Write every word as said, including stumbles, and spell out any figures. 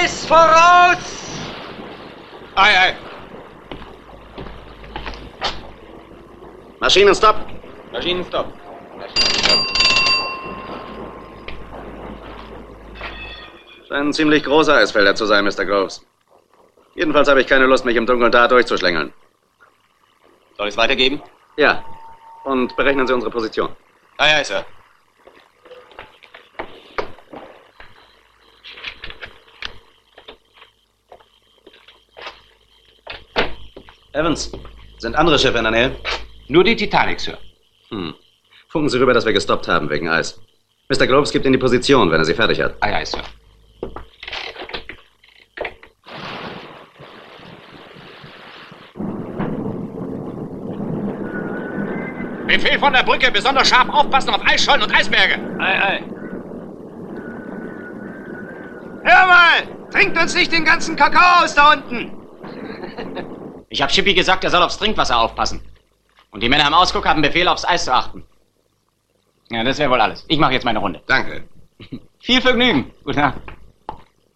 Eis voraus! Ei, ei. Maschinenstopp. Maschinenstopp. Maschinenstopp. Scheinen ziemlich große Eisfelder zu sein, Mister Groves. Jedenfalls habe ich keine Lust, mich im Dunkeln da durchzuschlängeln. Soll ich es weitergeben? Ja. Und berechnen Sie unsere Position. Ei, ei, Sir. Evans, sind andere Schiffe in der Nähe? Nur die Titanic, Sir. Hm. Funken Sie rüber, dass wir gestoppt haben wegen Eis. Mister Groves gibt Ihnen die Position, wenn er sie fertig hat. Ei, ei, Sir. Befehl von der Brücke, besonders scharf aufpassen auf Eisschollen und Eisberge. Ei, ei. Hör mal! Trinkt uns nicht den ganzen Kakao aus da unten! Ich habe Chippy gesagt, er soll aufs Trinkwasser aufpassen. Und die Männer im Ausguck haben Befehl, aufs Eis zu achten. Ja, das wäre wohl alles. Ich mache jetzt meine Runde. Danke. Viel Vergnügen. Gute Nacht.